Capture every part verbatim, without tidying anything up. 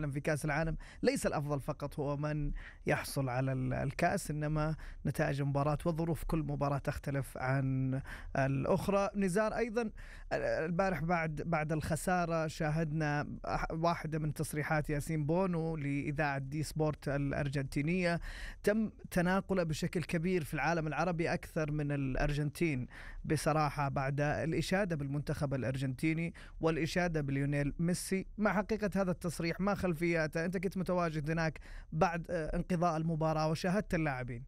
نعلم في كأس العالم ليس الأفضل فقط هو من يحصل على الكأس، إنما نتائج المباراة وظروف كل مباراة تختلف عن الأخرى. نزار، أيضا البارح بعد بعد الخسارة شاهدنا واحدة من تصريحات ياسين بونو لإذاعة دي سبورت الأرجنتينية تم تناقله بشكل كبير في العالم العربي أكثر من الأرجنتين بصراحة، بعد الإشادة بالمنتخب الأرجنتيني والإشادة بليونيل ميسي. ما حقيقة هذا التصريح؟ ما خلفياته؟ أنت كنت متواجد هناك بعد انقضاء المباراة وشاهدت اللاعبين.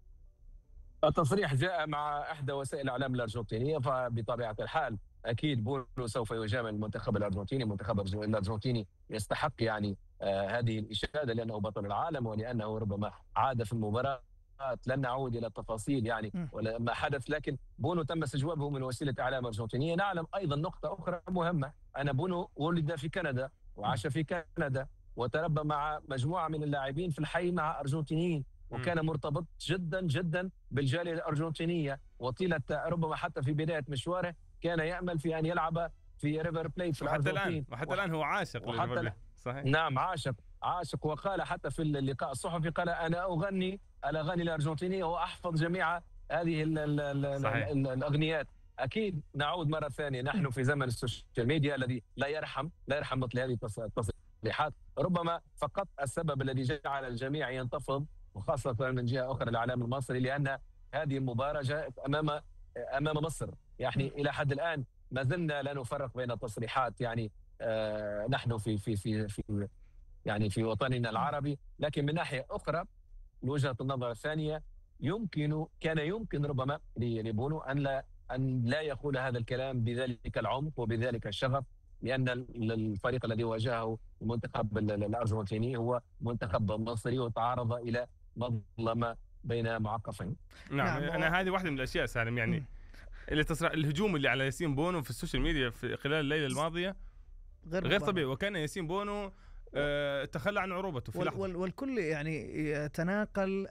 التصريح جاء مع إحدى وسائل الإعلام الأرجنتينية، فبطبيعة الحال أكيد بونو سوف يجامل المنتخب الأرجنتيني. المنتخب الأرجنتيني يستحق يعني آه هذه الإشادة لأنه بطل العالم ولأنه ربما عاد في المباراة. لن نعود إلى التفاصيل يعني ولا ما حدث، لكن بونو تم استجوابه من وسيلة إعلام أرجنتينية. نعلم أيضا نقطة أخرى مهمة، أن بونو ولد في كندا وعاش في كندا وتربى مع مجموعة من اللاعبين في الحي مع أرجنتينيين، وكان مرتبط جدا جدا بالجالية الأرجنتينية، وطيلة ربما حتى في بداية مشواره كان يأمل في أن يلعب في ريفر بليت في وحتى الأرجنتين. الآن وحتى الآن هو عاشق وحتى صحيح. نعم عاشق عاشق وقال حتى في اللقاء الصحفي، قال أنا أغني الأغاني الأرجنتينية وأحفظ جميع هذه ال ال ال ال الأغنيات. أكيد نعود مرة ثانية، نحن في زمن السوشيال ميديا الذي لا يرحم لا يرحم مثل هذه التصريحات. ربما فقط السبب الذي جعل الجميع ينتفض وخاصة من جهة أخرى الإعلام المصري، لأن هذه المباراة جاءت أمام أمام مصر. يعني إلى حد الآن ما زلنا لا نفرق بين التصريحات، يعني آه نحن في في في في يعني في وطننا العربي، لكن من ناحية أخرى من وجهة النظر الثانية يمكن كان يمكن ربما لبونو أن لا أن لا يقول هذا الكلام بذلك العمق وبذلك الشغف، لأن الفريق الذي واجهه المنتخب الأرجنتيني هو منتخب مصري وتعرض إلى مظلمة بين معقفين. نعم, نعم أنا هذه واحدة من الأشياء سالم، يعني اللي تصرح الهجوم اللي على ياسين بونو في السوشيال ميديا في خلال الليلة الماضية غير, غير طبيعي، وكان ياسين بونو آه تخلى عن عروبته في لحظة. والكل يعني يتناقل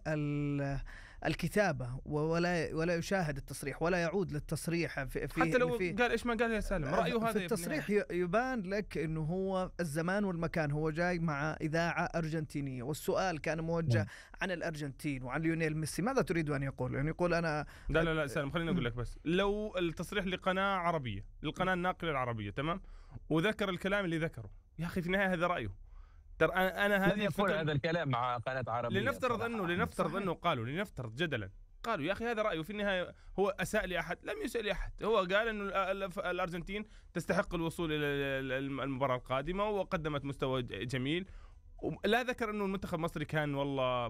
الكتابة ولا ولا يشاهد التصريح ولا يعود للتصريح في, في حتى لو في قال إيش ما قال يا سالم رأيه هذا في التصريح يبان لك إنه هو الزمان والمكان، هو جاي مع إذاعة أرجنتينية والسؤال كان موجه م. عن الأرجنتين وعن ليونيل ميسي. ماذا تريد أن يقول؟ يعني يقول أنا لا لا لا سالم خليني أقول لك، بس لو التصريح لقناة عربية للقناة الناقلة العربية تمام وذكر الكلام اللي ذكره، يا أخي في النهاية هذا رأيه. ترى أنا هذه يقول هذا الكلام مع قناة عربية. لنفترض أنه لنفترض أنه قالوا لنفترض جدلا قالوا يا أخي هذا رأيه، في النهاية هو أساء لأحد؟ لم يسأل لأحد، هو قال أنه الأرجنتين تستحق الوصول إلى المباراة القادمة وقدمت مستوى جميل، لا ذكر أنه المنتخب المصري كان والله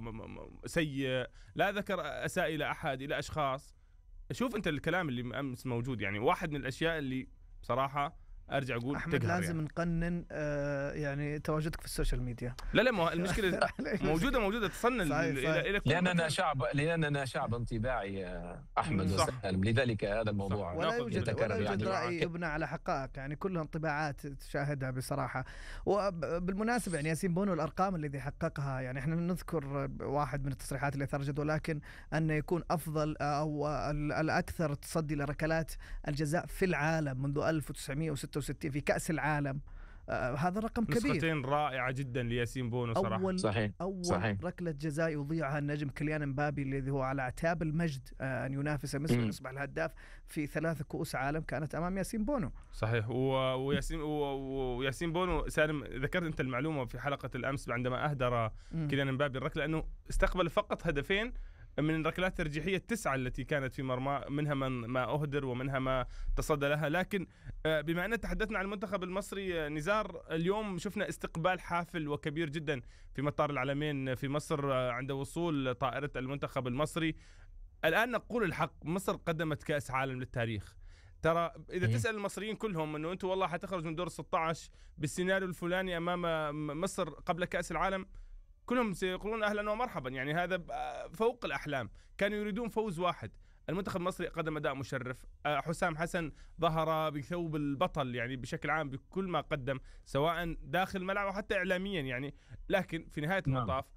سيء، لا ذكر أساء إلى أحد إلى أشخاص. شوف أنت الكلام اللي أمس موجود، يعني واحد من الأشياء اللي بصراحة أرجع أقول أحمد لازم يعني. نقنن آه يعني تواجدك في السوشيال ميديا. لا لا المشكلة موجودة موجودة تصنن إلى لأننا شعب لأننا شعب انطباعي أحمد وسالم، لذلك هذا الموضوع ولا يوجد ولا يوجد يعني رأي يبنى على حقائق، يعني كلها انطباعات تشاهدها بصراحة. وبالمناسبة يعني ياسين بونو الأرقام الذي حققها، يعني إحنا نذكر واحد من التصريحات اللي ثرجت، ولكن أن يكون أفضل أو الأكثر تصدي لركلات الجزاء في العالم منذ ألف وتسعمائة وستة وستين في كأس العالم. آه هذا رقم كبير، نسختين رائعة جدا لياسين بونو صراحة. أول, صحيح. أول صحيح. ركلة جزاء يضيعها النجم كيليان امبابي الذي هو على اعتاب المجد آه أن ينافس مصر ويصبح الهداف في ثلاث كؤوس عالم كانت أمام ياسين بونو. صحيح. وياسين وياسين بونو سالم ذكرت أنت المعلومة في حلقة الأمس عندما أهدر كيليان امبابي الركلة أنه استقبل فقط هدفين من الركلات الترجيحية التسعة التي كانت في مرمى، منها من ما أهدر ومنها ما تصدى لها. لكن بما أن تحدثنا عن المنتخب المصري نزار، اليوم شفنا استقبال حافل وكبير جدا في مطار العلمين في مصر عند وصول طائرة المنتخب المصري. الآن نقول الحق، مصر قدمت كأس عالم للتاريخ. ترى إذا تسأل المصريين كلهم أنه أنتوا والله حتخرج من دور ستة عشر بالسيناريو الفلاني أمام مصر قبل كأس العالم، كلهم سيقولون أهلا ومرحبا. يعني هذا فوق الأحلام. كانوا يريدون فوز واحد. المنتخب المصري قدم أداء مشرف، حسام حسن ظهر بثوب البطل يعني بشكل عام بكل ما قدم سواء داخل الملعب وحتى إعلاميا يعني. لكن في نهاية المطاف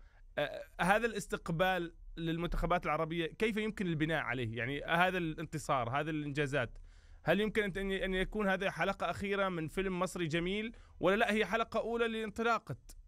هذا الاستقبال للمنتخبات العربية كيف يمكن البناء عليه؟ يعني هذا الانتصار، هذا الإنجازات، هل يمكن أن يكون هذا حلقة أخيرة من فيلم مصري جميل، ولا لا هي حلقة أولى لانطلاقة